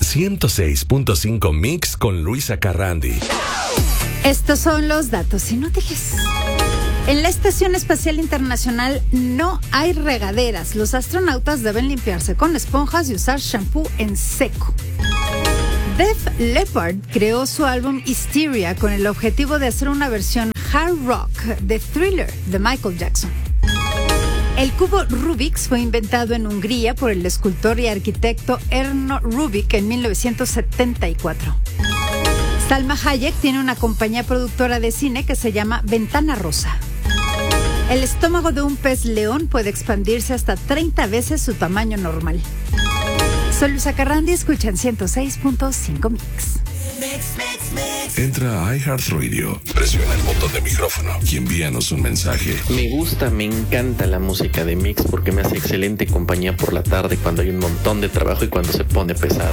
106.5 Mix con Luisa Carrandi. Estos son los datos inútiles. En la Estación Espacial Internacional no hay regaderas. Los astronautas deben limpiarse con esponjas y usar shampoo en seco. Def Leppard creó su álbum Hysteria con el objetivo de hacer una versión hard rock de Thriller de Michael Jackson. El cubo Rubik's fue inventado en Hungría por el escultor y arquitecto Erno Rubik en 1974. Salma Hayek tiene una compañía productora de cine que se llama Ventana Rosa. El estómago de un pez león puede expandirse hasta 30 veces su tamaño normal. Soy Luisa Carrandi, escuchan 106.5 Mix. Entra a iHeartRadio, presiona el botón de micrófono y envíanos un mensaje. Me encanta la música de Mix porque me hace excelente compañía por la tarde cuando hay un montón de trabajo y cuando se pone pesado.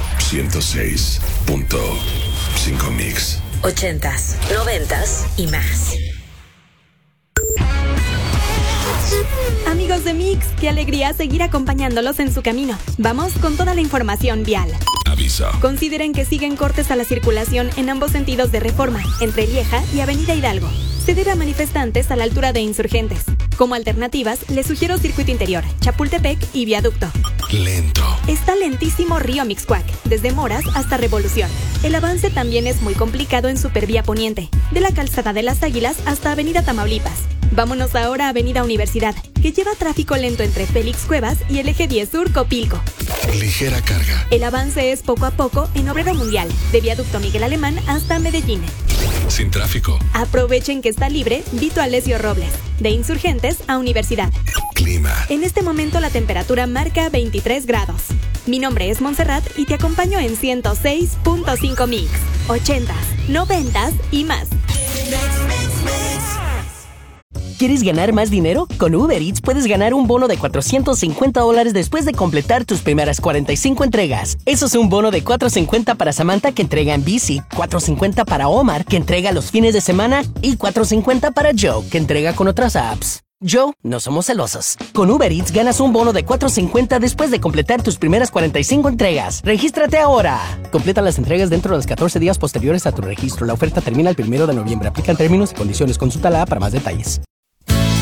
106.5 Mix. 80s, 90s y más. Amigos de Mix, qué alegría seguir acompañándolos en su camino. Vamos con toda la información vial. Aviso. Consideren que siguen cortes a la circulación en ambos sentidos de Reforma, entre Lieja y Avenida Hidalgo. Se debe a manifestantes a la altura de Insurgentes. Como alternativas, les sugiero Circuito Interior, Chapultepec y Viaducto. Lento. Está lentísimo Río Mixcoac, desde Moras hasta Revolución. El avance también es muy complicado en Supervía Poniente, de la Calzada de las Águilas hasta Avenida Tamaulipas. Vámonos ahora a Avenida Universidad, que lleva tráfico lento entre Félix Cuevas y el Eje 10 Sur Copilco. Ligera carga. El avance es poco a poco en Obrero Mundial, de Viaducto Miguel Alemán hasta Medellín. Sin tráfico. Aprovechen que está libre Vito Alessio Robles, de Insurgentes a Universidad. Clima. En este momento la temperatura marca 23 grados. Mi nombre es Montserrat y te acompaño en 106.5 Mix, 80s, 90s y más. ¿Quieres ganar más dinero? Con Uber Eats puedes ganar un bono de $450 después de completar tus primeras 45 entregas. Eso es un bono de $450 para Samantha, que entrega en bici, $450 para Omar, que entrega los fines de semana, y $450 para Joe, que entrega con otras apps. Joe, no somos celosos. Con Uber Eats ganas un bono de $450 después de completar tus primeras 45 entregas. ¡Regístrate ahora! Completa las entregas dentro de los 14 días posteriores a tu registro. La oferta termina el 1 de noviembre. Aplican términos y condiciones. Consulta la app para más detalles.